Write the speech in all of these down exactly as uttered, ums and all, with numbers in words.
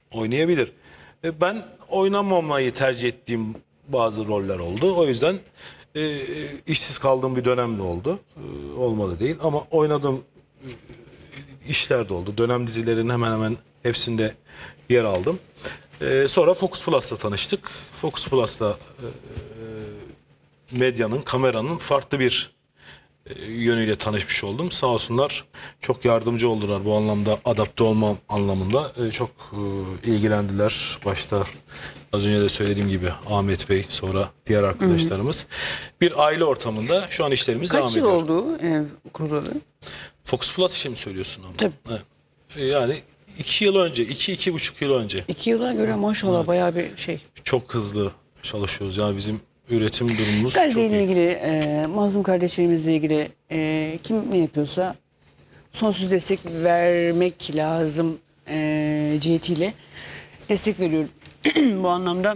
oynayabilir. E, ben oynamamayı tercih ettiğim bazı roller oldu. O yüzden e, e, işsiz kaldığım bir dönem de oldu. E, olmadı değil ama oynadığım işler de oldu. Dönem dizilerinin hemen hemen hepsinde yer aldım. E, sonra Focus Plus'la tanıştık. Focus Plus'la e, medyanın, kameranın farklı bir e, yönüyle tanışmış oldum. Sağ olsunlar çok yardımcı oldular bu anlamda, adapte olmam anlamında. E, çok e, ilgilendiler. Başta az önce de söylediğim gibi Ahmet Bey, sonra diğer arkadaşlarımız. Hı hı. Bir aile ortamında şu an işlerimiz devam Kaç ediyor. yıl oldu e, kurulalı? Focus Plus için mi söylüyorsun ama? Tabii. Evet. E, yani iki yıl önce, iki, iki buçuk yıl önce. İki yıla göre maşallah evet. Bayağı bir şey. Çok hızlı çalışıyoruz. Yani bizim üretim durumumuz Gazze çok ile iyi. ilgili, e, mazlum kardeşlerimizle ilgili e, kim ne yapıyorsa sonsuz destek vermek lazım e, cihetiyle destek veriyorum. Bu anlamda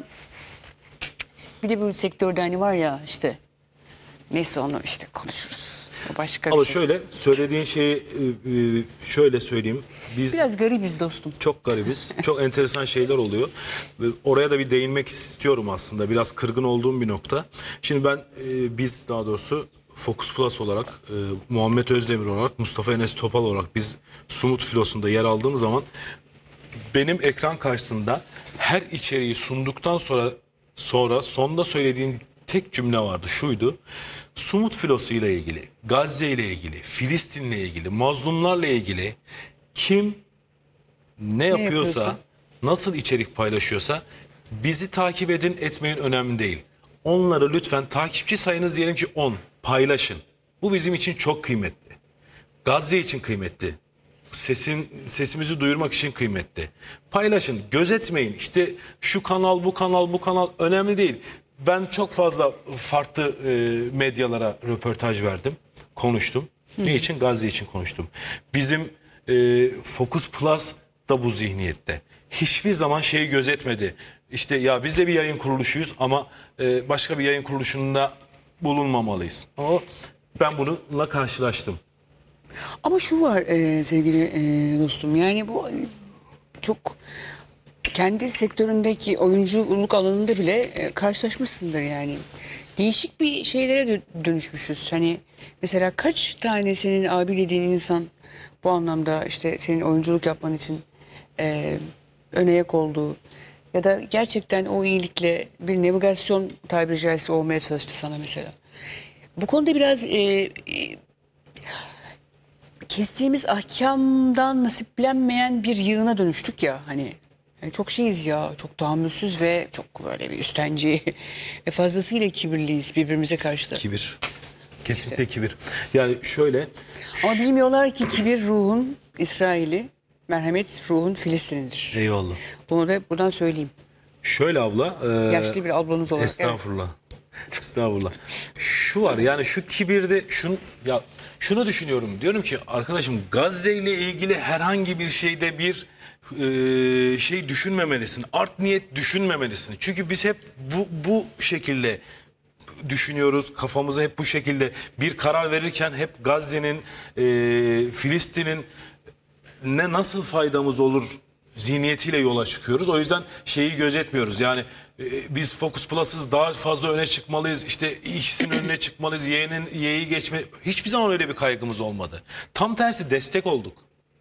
bir de bu sektörde hani var ya işte neyse onu işte konuşuruz. O başka Ama bir şey. şöyle söylediğin şeyi e, e, şöyle söyleyeyim. Biz Biraz garibiz dostum. çok garibiz. Çok enteresan şeyler oluyor. Ve oraya da bir değinmek istiyorum aslında. Biraz kırgın olduğum bir nokta. Şimdi ben e, biz daha doğrusu Focus Plus olarak, e, Muhammed Özdemir olarak, Mustafa Enes Topal olarak biz Sumut Filosu'nda yer aldığım zaman benim ekran karşısında her içeriği sunduktan sonra sonra sonda söylediğim tek cümle vardı. Şuydu: Sumut filosu ile ilgili, Gazze ile ilgili, Filistin'le ilgili, mazlumlarla ilgili kim ne yapıyorsa, yapıyorsa? nasıl içerik paylaşıyorsa bizi takip edin etmeyin önemli değil. Onları lütfen, takipçi sayınız diyelim ki on, paylaşın. Bu bizim için çok kıymetli. Gazze için kıymetli. Sesin sesimizi duyurmak için kıymetli. Paylaşın, gözetmeyin. İşte şu kanal, bu kanal, bu kanal önemli değil. Ben çok fazla farklı e, medyalara röportaj verdim, konuştum. Hı. Ne için? Gazze için konuştum. Bizim e, Focus Plus da bu zihniyette. Hiçbir zaman şeyi gözetmedi. İşte ya biz de bir yayın kuruluşuyuz ama e, başka bir yayın kuruluşunda bulunmamalıyız. Ama ben bununla karşılaştım. Ama şu var e, sevgili e, dostum, yani bu çok kendi sektöründeki oyunculuk alanında bile e, karşılaşmışsındır yani. Değişik bir şeylere dö- dönüşmüşüz. Hani mesela kaç tane senin abi dediğin insan bu anlamda işte senin oyunculuk yapman için e, ön ayak oldu ya da gerçekten o iyilikle bir navigasyon tabiri caizse olmaya çalıştı sana mesela. Bu konuda biraz e, e, kestiğimiz ahkamdan nasiplenmeyen bir yığına dönüştük ya hani. Yani çok şeyiz ya, çok tahammülsüz ve çok böyle bir üstenci ve fazlasıyla kibirliyiz birbirimize karşı da. Kibir. Kesinlikle işte. Kibir. Yani şöyle. Ama bilmiyorlar ki kibir ruhun İsrail'i, merhamet ruhun Filistin'idir. Eyvallah. Bunu da buradan söyleyeyim. Şöyle abla. E, Yaşlı bir ablanız olarak. Estağfurullah. Evet. Estağfurullah. Şu var yani şu kibirde şun ya şunu düşünüyorum. Diyorum ki arkadaşım, Gazze ile ilgili herhangi bir şeyde bir e, şey düşünmemelisin. Art niyet düşünmemelisin. Çünkü biz hep bu bu şekilde düşünüyoruz. Kafamıza hep bu şekilde bir karar verirken hep Gazze'nin, e, Filistin'in ne nasıl faydamız olur zihniyetiyle yola çıkıyoruz. O yüzden şeyi gözetmiyoruz. Yani e, biz Focus Plus'ız, daha fazla öne çıkmalıyız. İşte X'in önüne çıkmalıyız. Y'nin Y'yi geçme. Hiçbir zaman öyle bir kaygımız olmadı. Tam tersi destek olduk.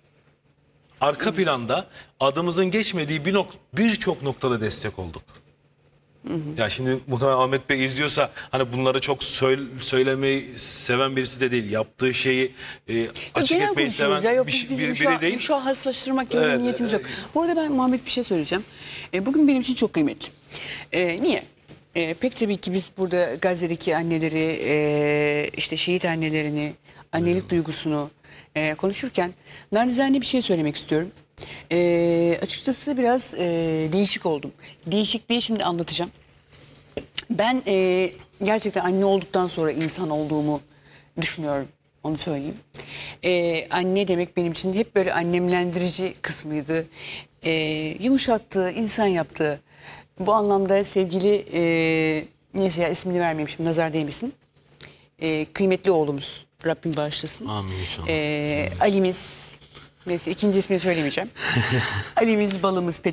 Arka planda adımızın geçmediği bir nok birçok noktada destek olduk. Hı hı. Ya şimdi muhtemelen Ahmet Bey izliyorsa hani bunları çok söyle, söylemeyi seven birisi de değil. Yaptığı şeyi e, açık Genel etmeyi seven ya, yok, bir, biz, bir, bizim biri şu an, değil. Şu an hassaslaştırmak gibi Evet, bir niyetimiz yok. e, Bu arada ben Muhammed bir şey söyleyeceğim. E, bugün benim için çok kıymetli. E, niye? E, pek tabii ki biz burada Gazze'deki anneleri, e, işte şehit annelerini, annelik hmm. duygusunu e, konuşurken narizane bir şey söylemek istiyorum. E, açıkçası biraz e, değişik oldum. Değişikliği şimdi anlatacağım. Ben e, gerçekten anne olduktan sonra insan olduğumu düşünüyorum. Onu söyleyeyim. E, anne demek benim için hep böyle annemlendirici kısmıydı. E, yumuşattı, insan yaptı. Bu anlamda sevgili, e, neyse ya ismini vermeyeyim şimdi, nazar değmesin. E, kıymetli oğlumuz, Rabbim bağışlasın. Amin inşallah. E, Ali'miz, neyse ikinci ismini söylemeyeceğim. Ali'miz, balımız,